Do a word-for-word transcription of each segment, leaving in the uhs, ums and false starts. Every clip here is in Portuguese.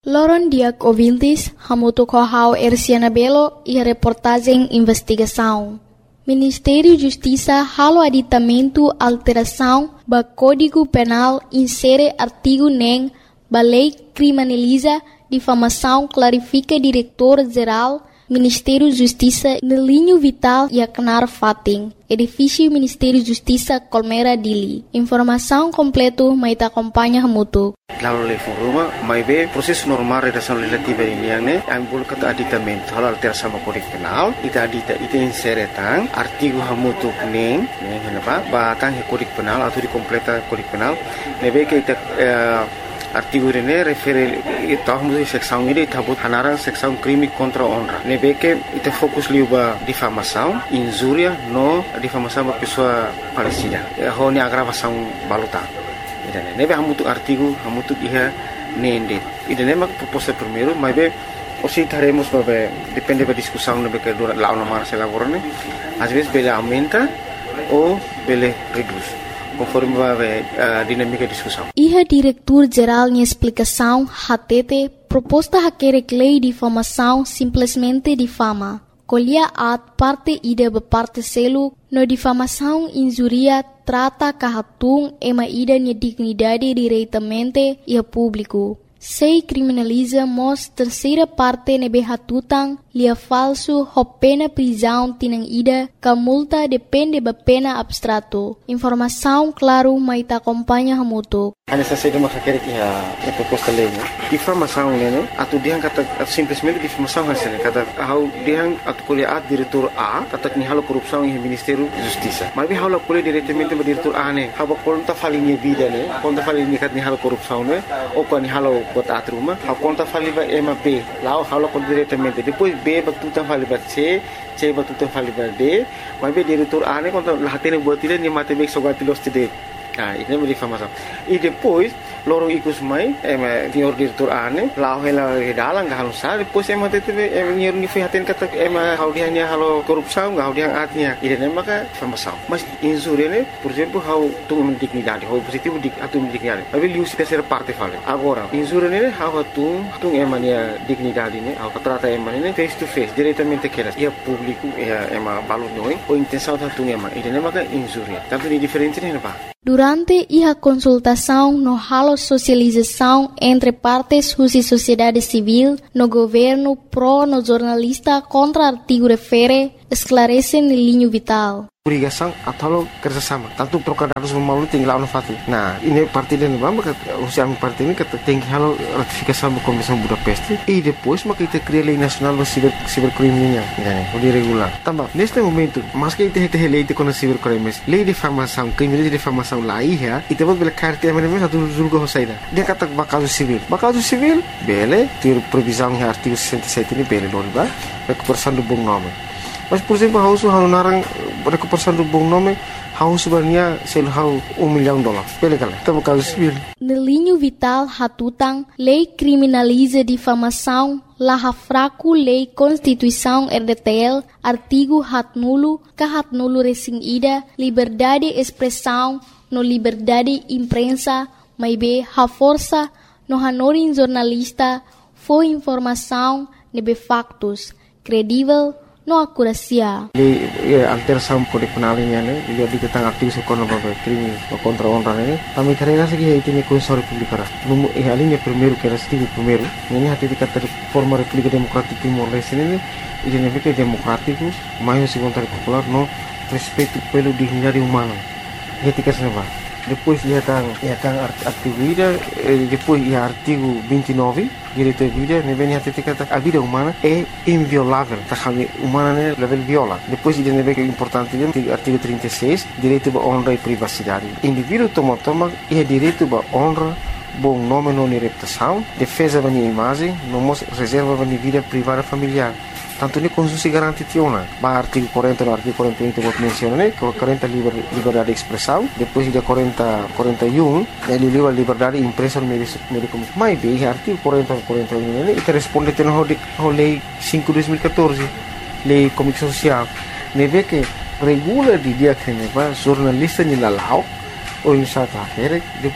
Loron diak ouvintes, hamuto kohau Erciana Belo e a reportagem investigação. Ministério Justiça halo aditamento alteração ba Código Penal insere artigo nem ba lei criminaliza difamação clarifica diretor-geral Ministério Justiça no linho vital e acnar fating. Edifício Ministério Justiça Colmera Dili. Informação completo mai ta acompanha hamuto. Lalu level rumah, mai be proses normal redação legislativa ini yang ne, ambul kata aditamento hal alteração sama Kode Penal, ita adita ita insere tang artigo hamutu neng, neng kenapa? Batang Kode Penal atau di completa Kode Penal, nebe ke ita uh, artigo ini refere ita hamutu seksão ini ita but hanarang seksão crime contra honra. Nebe ke ita fokus liuba difamação, injuria no difamação ba pessoa falecida. Ho ni agravação balutang. Idane nebe hamutu artigo hamutu iha nende idane mak proposta primeiro mas be osi taremos babe depende da discussão nebe que dura lá na marcha laborane às vezes bele aumenta ou bele reduz conforme babe a dinâmica de discussão. Iha diretor geral em explicação hatete proposta haquere lei de difamação simplesmente difama. Colhia at parte ida be parte selo no difamação injuria trata kahatung ema ida ni dignidade diretamente e a público. Sei criminaliza mos terceira parte nebe hatutang lia falso ho pena prisão tinang ida ka multa depende ba pena abstrato. Informação claro mai ta acompanha hamuto. Ana sa seda makakere ki ha proposta lei ne. Difamação ne atu diang kata simplesmente difamação hasil kata hau diang atu kuliah diretor A kata ni halo korupsão em Ministério Justiça. Mas bi halo kuliah diretamente ba diretor A ne. Haba konta falinha vida ne. Konta falinha kat ni halo korupsão ne. O ko ni halo bota atruma. Ha konta faliva ema B. Lao halo kon diretamente. Depois B ba tuta faliva C. C ba tuta faliva D. Mas bi diretor A ne konta lahatene buat ile ni mate bek sogatilos tide. Ah, ini menjadi difamação. E depois, lorong ikut mai, eh, senhor diretor ane, lau hela dalang gak halus sah. Depois eh mati tu, eh senhor ni fihatin kata, eh hau dia ni halo korupsau, gak hau dia atnya. Ini nama ka difamação. Mas injuria ne, por exemplo, hau tung mendignidade, hau positivo dik atu mendignidade. Tapi liu si terceira parte fala. Agora, injuria ne, hau tung tung eh mania dignidade ne, hau trata eh mania face to face, diretamente keras. Ia público, ia eh balut noi, ou intenção ta tung eh ma. Ini nama ka injuria. Tapi di diferente ne apa? Durante a consultação no halo socialização entre partes e sociedade civil, no governo pro no jornalista contra artigo refere, esclarece no linho vital. Obrigação atau kerjasama. Tanto trocar dados memalu tinggal no fati. Nah, ini parti dan bamba usia parti ini kata tinggi halo ratifikasi da Convenção Budapest e depois maka kita cria lei nacional do ciber cibercrime nya, né? O regular. Tambah, neste momento, mas que kita tem lei de contra cibercrimes, lei de difamação, crime de difamação lá ia, e temos bela carta mas mesmo satu julgo hosaida. Dia kata bakal civil. Bakal civil, bele, ter previsão em artigo sessenta e sete ini bele non ba, recuperação do bom nome. Mas, por exemplo, hau su hau narang recuperação do bom nome, hau sebenarnya sel hau um milhão de dólares. Pele kala, tá bakal civil. No linho vital hatutang, lei criminaliza difamação, laha fraco lei Constituição R D T L, artigo hat nulo, ka hat nulo resing ida, liberdade expressão, no liberdade imprensa, mai be ha força, no hanorin jornalista, foi informação, nebe factos, credível, no akurasia. Lei alteração Kode Penal ini ne, dia di tentang aktivis ekonomi crime contra honra ne. Kami karena segi itu ni Constituição Republicana. Numu eh alinha primeiro que era artigo primeiro. Ini hati di kata forma República Democrática Timor-Leste ne, ini ne que democrático, mais segundo popular no respeito pelo dignidade humana. Etika senava. Depois ia tang ia tang artigo ida, depois ia artigo vinte e nove, direito à vida, ne vem hati kata a vida humana é inviolável, tá kami humana ne level viola. Depois ia ne que é importante artigo trinta e seis, direito à honra e privacidade. Indivíduo toma toma é direito à honra, bom nome não reputação, defesa da minha imagem, não reserva da minha vida privada familiar. Tanto ni Constituição garante tiona. Ba artigo quarenta no artigo quarenta e um que eu mencionei, quarenta liber, liberdade de expressão, depois de quarenta, quarenta e um, ele livra liberdade de imprensa no meio de comunicação. Mas bem, artigo quarenta, quarenta e um, ele responde à lei cinco de dois mil e quatorze, lei de comunicação social. Ne vê que regula de dia que ne va jornalista ni lalau ou em sata depois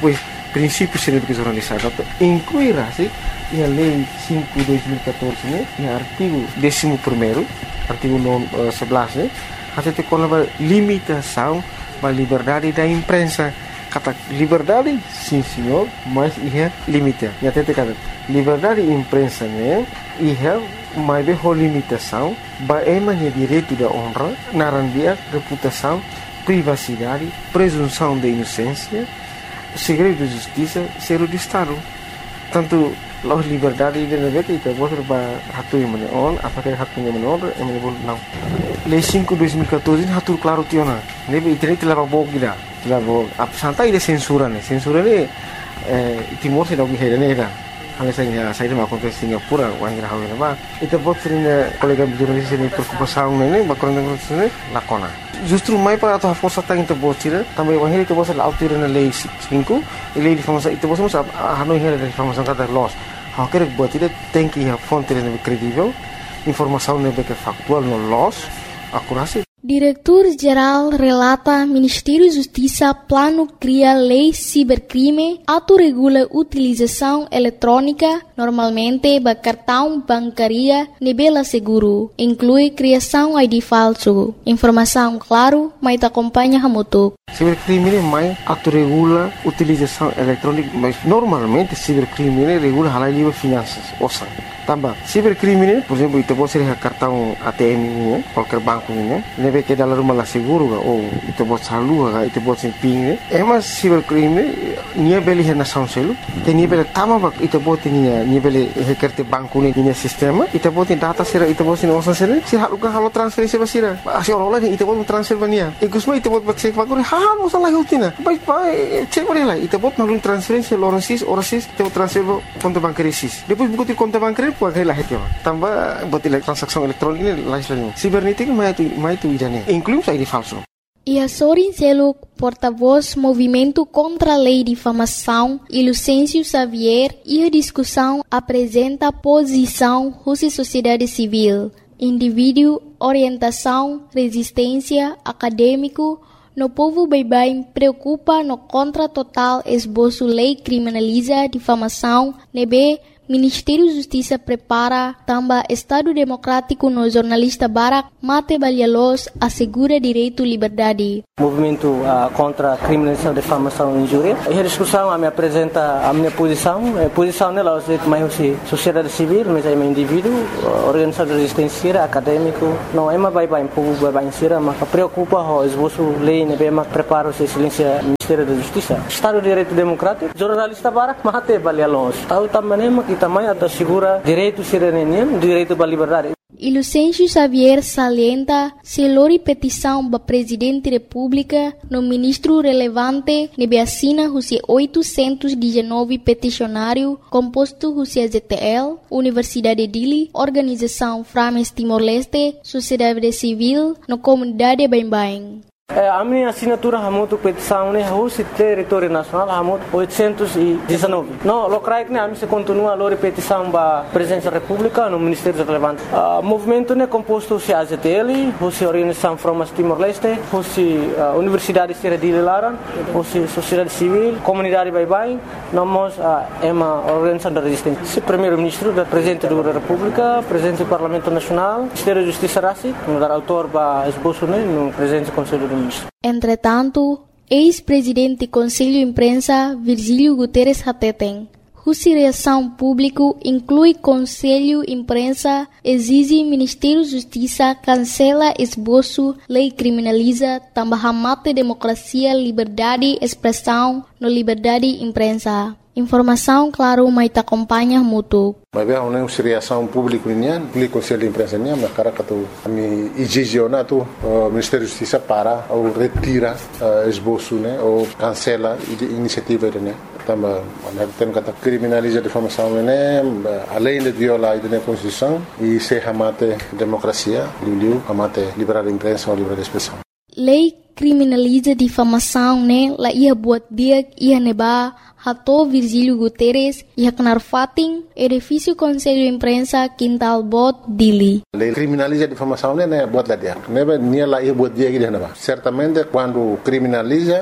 princípios de jornalismo, incluirá-se em a Lei cinco de dois mil e catorze, né, em artigo décimo primeiro, artigo sebelas, né, até ter com a limitação da liberdade da imprensa. Kata liberdade, sim senhor, mas é limite. E até ter kata liberdade de imprensa, né, é mais bem limitação, é mais direito da honra, narandia, reputação, privacidade, presunção de inocência, segredo de justiça, ser de Estado. Tanto a liberdade de negara itu boleh berhatu yang mana on, apakah hatu yang mana on, yang mana boleh não. Lei cinco de dois mil e catorze hatu claro tiona. Nebe internet telah bawa kita, telah bawa. Apa santai de censura ne, censura ne Timor se dá o que é negra. Hanya saya saya dah makan ke Singapura, orang kira hal apa. Itu buat sering kolega jurnalis ini preocupação ne, bakal dengan sini lakona. Justru mai para atau força tang itu buat sih, tambah orang itu buat selalu tiru na lei cinco, lei de informação itu buat semua hanoi hera de informação kata loss. Hak kerja buat tidak tem que a fonte lebih kredibel, informação lebih factual no loss, akurasi. Diretor-Geral relata Ministério Justiça plano cria lei cibercrime, autorregula utilização eletrônica, normalmente ba cartão bancaria nebela seguro, inclui criação I D falso. Informação claro, mas acompanha hamutuk. Cibercrime mais autorregula utilização eletrônica, mas normalmente cibercrime regula halal livre finanças, ouçam. Tambah, cibercrime, por exemplo, itu boleh ser cartão A T M ini, qualquer banco ini, nebe ke dalam rumah lah seguro ga, oh, itu boleh salu ga, itu boleh ping ni. Emas cibercrime, nia beli hena sound selu, te nia beli tama bak, itu boleh nia nia beli hekerte banku ni nia sistema, itu boleh data sira, itu boleh osan sira, si halu ga halu transferensi basira, asi orang lain itu boleh transfer bania. Ikusma itu boleh cek banku ni, hal osan lagi utina, baik baik cek boleh lah, itu boleh nalun transferensi orang sis, orang sis, itu transfer konto bancaria sis. Depois buku konto bancaria Pagkai lah itu, tambah buat transaksi elektronik ini lain-lain. Cibernética mais tu mais tu idane, inclui I D falso. E a Sorin Seluk, porta-voz Movimento contra a Lei de Difamação, e Lucêncio Xavier, e a discussão apresenta posição Rússia Sociedade Civil, indivíduo, orientação, resistência, acadêmico. No povo bem preocupa no contra total esboço lei criminaliza difamação, nebe Ministério Justiça prepara também Estado Democrático no jornalista Barak Mate Balialos assegura direito e liberdade. Movimento uh, contra a criminalização, difamação e injúria. E a discussão a me apresenta a minha posição. A posição nela é mais sociedade civil, mas é um indivíduo, organização de resistência, acadêmico. Não é mais bem bem povo bem bem sira, mas preocupa o esboço lei, né? Bem mais prepara o silêncio Ministério da Justiça. Estado de Direito Democrático, jornalista Barak Mate Balialos. Tahu também que também assegura direito cidadania, direito à liberdade. E Lucêncio Xavier salienta se lori petição para Presidente da República no ministro relevante nebe assina os oitocentos e dezenove peticionário composto os Z T L, Universidade de Dili, Organização Frames Timor-Leste, Sociedade Civil, no comunidade Bem-Bem. A minha assinatura é muito petição, né? O território nacional é muito oitocentos e dezenove. Não, o CRAIC, né? A minha continua a petição para a Presidência da República no Ministério Relevante. O movimento é composto de A Z T L, a Organização Frames Timor-Leste, a Universidade de Dili Laran, a Sociedade Civil, Comunidade Bem-Bem. Nós é uma organização de resistência. O Primeiro-Ministro, o Presidente da República, o Presidente do Parlamento Nacional, o Ministério da Justiça Rassi, o autor para esboço, né? No Presidente do Conselho do Entretanto, ex-presidente do Conselho de Imprensa, Virgílio Guterres Hateten, cuja reação pública inclui Conselho de Imprensa, exige Ministério da Justiça cancela esboço, lei criminaliza, também mata democracia, liberdade, expressão, no liberdade de imprensa. Informação, claro, mas te acompanha muito. Mas bem, uma reação pública nian, pelo Conselho de Imprensa nian, mas cara que tu me exige na tu Ministério da Justiça para ou retira esboço, né, ou cancela a iniciativa né. Também, tem que criminalizar a difamação né, além de violar a Constituição e se ramate democracia, liu ramate liberdade de imprensa ou liberdade de expressão. Lei criminaliza difamação, né? La ia buat dia ia neba hato Virgílio Guterres ia kenar fating edifício Conselho de Imprensa Quintal Bot Dili. Lei criminaliza difamação, né? Buat lá dia. Neba nia la ia buat dia que neba. Certamente quando criminaliza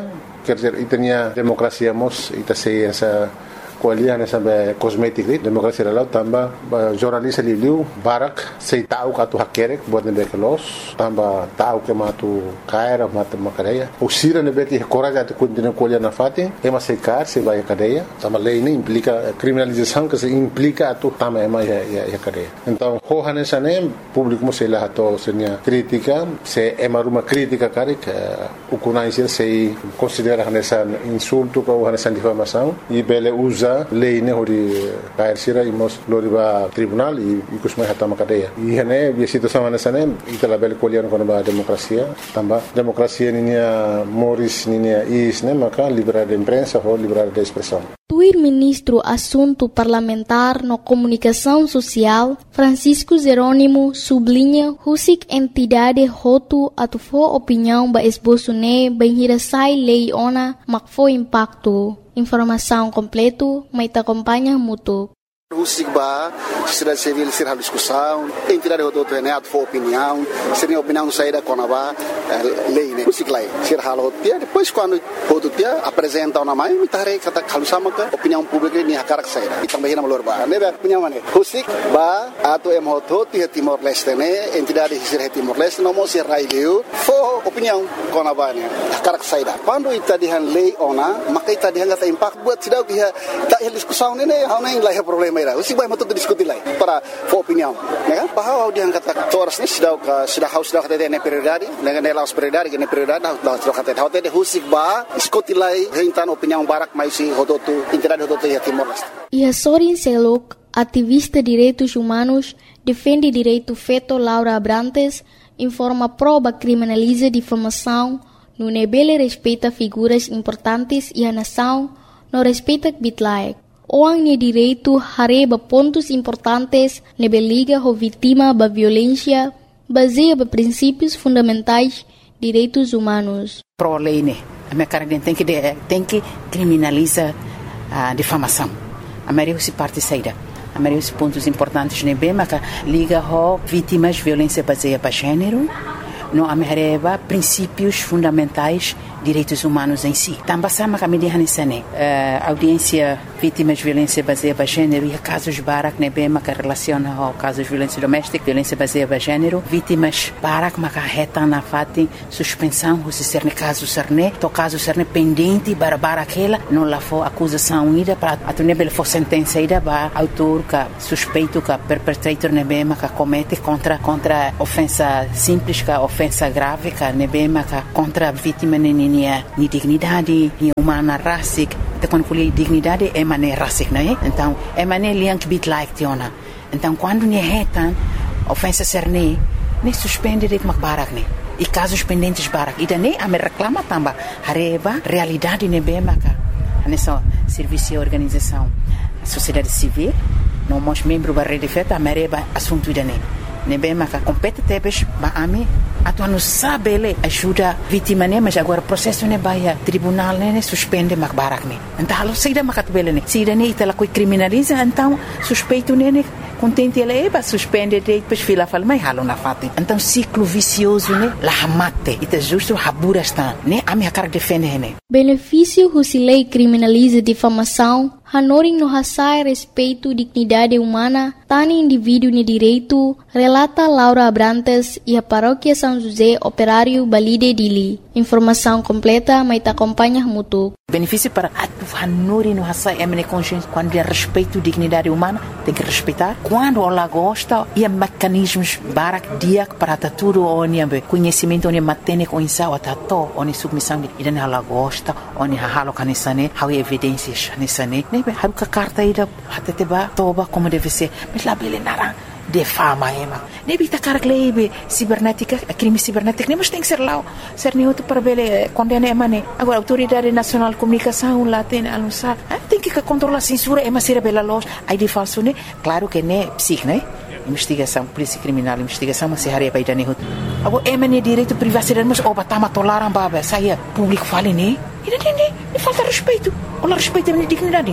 quer dizer, itania demokrasia mos ita sei essa kualian essa kosmetik di demokrasi lalau tambah jurnalis liu barak sei tahu katu hakerek buat nebe kelos tambah tahu ke matu kaira matu makadeia usira nebe ki coragem atu continua kualian na fati ema sei kar sei vai cadeia tambah lei ini implica criminalização que se implica atu tambah ema ya ya cadeia então hohan essa nem público sei lá to senia crítica se ema uma crítica karik ukunai sei considera essa insulto ou essa difamação e bele usa lei ne hori kair sira imos loriba tribunal e kusmai hatama cadeia e hene bi situação nessa nem itala bele kolian kono ba demokrasia tamba demokrasia ninia moris ninia is ne maka liberdade de imprensa ou liberdade de expressão. Tuir ministro assunto parlamentar no comunicação social Francisco Jerônimo sublinha husik entidade hotu atu fo opinião ba esboço ne banhira sai lei ona mak fo impacto. Informação completo, mas te acompanha muito. O SIGBA, sociedade civil, ser a discussão, entidade do outro reneado, for opinião, seria opinião saída com a lei, né? O SIGLA, ser a dia, depois quando o outro dia apresenta uma mãe, me tarei kata kalusama ka opinião pública ni hakar saída. E também na malorba, né? Opinião mana? O SIGBA, ato em hoto, tia Timor Leste, né? Entidade ser Timor Leste, não mo ser raileu, for opinião com a bane, hakar saída. Quando ita dihan lei ona, maka ita dihan kata impact buat sidau dia tak diskusão né? Hau nem lah problema. O SIGBA é muito discutir lá para for opinião, né? Bahwa dia kata toras ni sudah sudah haus sudah kata ne prioridade, dengan ne laus prioridade, ne prioridade dah sudah kata hotel de SIGBA diskutir lá hentan opinião barak mais si hodotu entidade hodotu ya Timor Leste. E a Sorin Selok, ativista de direitos humanos, defende direito feto Laura Abrantes, informa prova criminaliza difamação, no nebele respeita figuras importantes e a nação não respeita bitlaek. Orang ni direito hareba pontos importantes nebe liga ho vítima da violência baseia ba princípios fundamentais direitos humanos. Pro lei né, a minha cara tem que tem que criminaliza a difamação. A maioria se parte saída. A maioria dos pontos importantes nebe maka liga ho vítimas violência baseia ba gênero. No amereba princípios fundamentais direitos humanos em si. Também sama kami dihan sane uh, audiência vítimas de violência baseada em gênero e casos barak nebe maka relaciona ao casos de violência doméstica, violência baseada em gênero, vítimas barak maka reta na fati suspensão se ser caso serne, to caso serne pendente para barakela, não lá for acusação ida para a nebe for sentença ida ba autor ka suspeito ka perpetrator nebe maka comete contra contra ofensa simples ka ofensa grave ka nebe maka contra vítima nini ni dignidade ni humana rasik te quando fui dignidade é maneira rasik né então é maneira liang bit like tiona então quando ni retan ofensa serne ni suspende de makbarak ni e casos pendentes barak e daí a me reclama tamba hareba realidade ne bemaka nessa serviço e organização sociedade civil não mos membro da rede feta mereba assunto dane ne bemaka compete tebes ba ami atuan não sabe ele ajuda vítima né mas agora processo ne baia tribunal né suspende makbarak ne então alo saída makatbele ne saída ne itala coi criminaliza então suspeito ne contente ele é suspende depois fila fala mas halo na fati então ciclo vicioso né la mate ita justo habura está né a minha cara defende né benefício se lei criminaliza difamação hanoring no hasai respeito dignidade humana tani indivíduo ne direito relata Laura Abrantes e a paróquia São José Operário Balide Dili. Informação completa mas te acompanha muito. Benefício para a hanori no hasai é consciência quando é respeito dignidade humana tem que respeitar quando ela gosta e mecanismos barak dia para tudo onde conhecimento onde matene com isso atato onde submissão e dan ela gosta onde halo kanisane how evidências nisane nebe haruka carta ida hateteba toba como deve ser mas lá bele nara de fama ema nebe ta cara lebe cibernética crime cibernético nem mas tem que ser lá ser neutro para bele condena emane agora autoridade nacional de comunicação lá tem anunciar tem que controlar a censura ema ser bela loja aí de falso né claro que né psic né investigação polícia criminal investigação mas se haria para ir neutro agora emane direito privacidade mas oba tama tolaram baba saia público fale né e não tem nem falta respeito ou respeito a dignidade né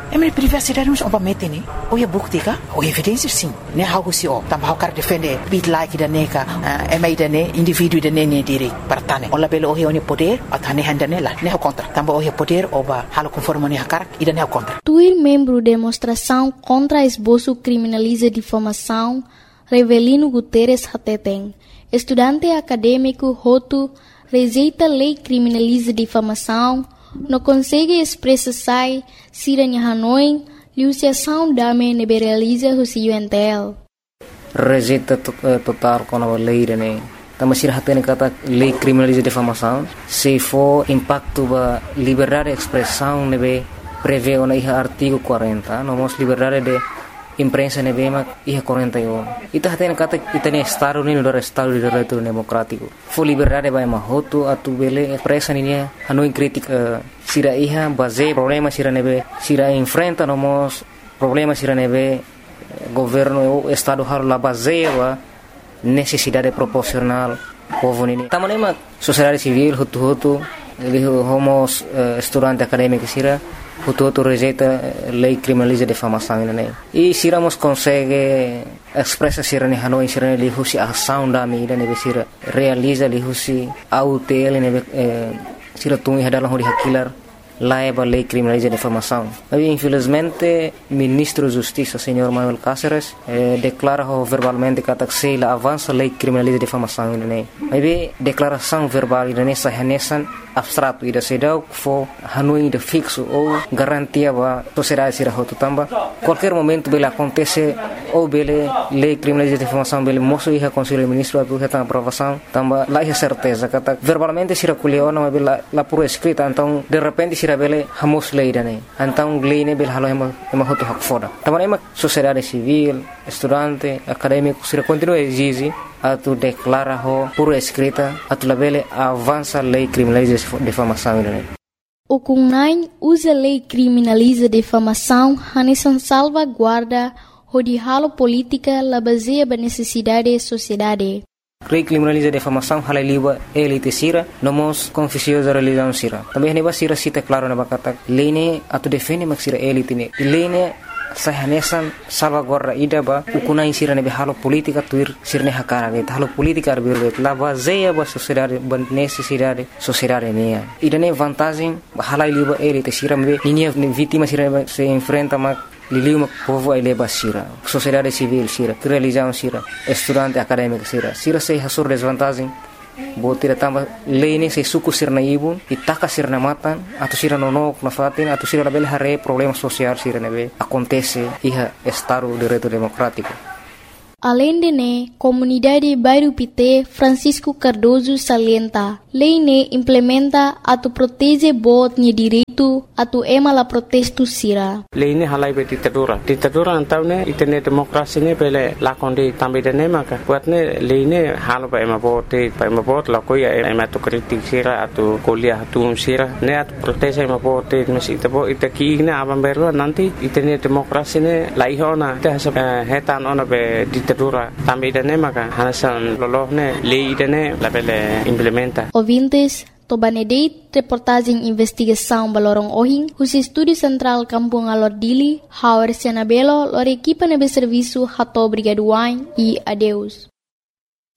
É minha privacidade não oba mete né. Ou é bukti ka? Ou evidência sim. Né algo se o. Também o cara defende bit like da neka, é mais da né indivíduo da né direito para tane. Ola belo o é poder, a tane handa né lá. Né o contra. Também o é poder oba halo conforme né cara e da né o contra. Tuir membro demonstração contra esboço criminaliza difamação, Revelino Guterres Hateteng, estudante acadêmico Roto, rejeita lei criminaliza difamação, não consegue expressar sai, siranya Hanoi, liusiação dame neberaliza o C U N T L. Rejeita total com a lei, né? Também se hatene kata lei criminaliza difamação, se for impacto ba liberdade de expressão, nebe prevê o artigo quarenta, nomos liberdade de imprensa nebema iha quarenta e um. Ita hatene kata itane estado ni do estado de direito democrático. Fo liberdade ba mahoto atu bele presa ni Hanoi crítica sira iha base problema sira nebe sira enfrenta nomos problema sira nebe governo estado har la base wa necessidade proporcional povo ni. Tamanema sociedade civil hutu hutu homos uh, estudante acadêmico sira hutu hutu rejeita lei criminaliza difamação né. E siramos consegue expressa sira ni Hanoi sira ni husi ação da mídia ne sira realiza li husi autel ne sira tungi hadalah hori hakilar laiba lei criminaliza difamação. Mas infelizmente ministro da Justiça senhor Manuel Cáceres eh, declara verbalmente que se la avança lei criminaliza difamação né. Mas declaração verbal ne sahanesan abstrato ida sedau fo Hanoi de fixo ou garantia ba sociedade sira hotu tamba qualquer momento bela acontece ou bele lei criminaliza difamação bele moço iha conselho ministro abu heta aprovação tamba lá é certeza kata verbalmente sira kuleona bela la pura escrita então de repente sira bele hamos lei dane então lei ne bele halo ema ema hotu hak foda tamba ema sociedade civil estudante acadêmico sira continua exige atu declara ho pura escrita atu labele avança lei criminaliza difamação né. O Kunai usa lei criminaliza difamação hanesan salvaguarda o de halo política la baseia ba necessidade da sociedade. Lei criminaliza difamação hala liba elite sira nomos confissões da religião sira. Também neba sira cita claro na bakata lei ne atu defende mak sira elite ne. Lei ne sahanesan salvaguarda ida ba ukuna insira nebe halo politika tuir sirne hakara ne halo politika arbirbe la baseia ba sociedade ba necessidade sociedade ne ida ne vantagem hala liba elite sira me ninia vítima sira se enfrenta ma liliu povo ai leba sira sociedade civil sira religião sira estudante acadêmico sira sira se hasur desvantagem botira tamba lei se suku sirna ibu itaka sirna matan atau sira nonok na fatin atau sira label hare problema social sira nebe acontece iha estado de direito democrático. Além de ne, comunidade Bairro Pité Francisco Cardoso salienta, lei ne implementa atu protege bot ni direito atu ema la protesto sira. Lei ne halai be ditadura. Ditadura antau ne itene demokrasi ne pele lakonde tambe de ne maka. Buat ne lei ne halo ba ema bote, ba ema bot la koya ema tu kritik sira atu kuliah atu sira ne atu protege ema bote mesi tabo itaki ne abam berwa nanti itene demokrasi ne laihona te hasa hetan ona be ditadura tambe de ne maka hanasan loloh ne lei de ne la pele implementa. Ouvintes, Tobanedeit, reportagem investigação Balorong Ohing, os estúdio central Kampung Alordili, Hauer Senabelo, lor equipa nebe serviço Hato Brigaduain e adeus.